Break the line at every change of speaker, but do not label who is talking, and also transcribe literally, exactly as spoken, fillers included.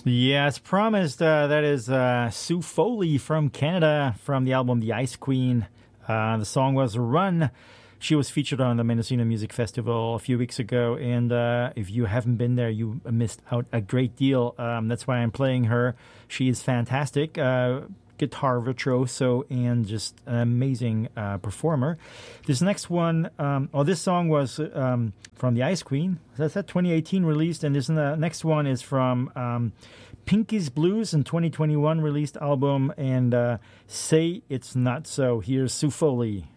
Yeah, as promised, uh, that is uh, Sue Foley from Canada from the album The Ice Queen. Uh, the song was Run. She was featured on the Mendocino Music Festival a few weeks ago, and uh, if you haven't been there, you missed out a great deal. Um, that's why I'm playing her. She is fantastic. Uh, guitar virtuoso and just an amazing uh, performer. This next one, um, oh, this song was um, from The Ice Queen. That's that twenty eighteen released, and this uh, next one is from um, Pinky's Blues in twenty twenty-one released album, and uh, Say It's Not So. Here's Sue Foley.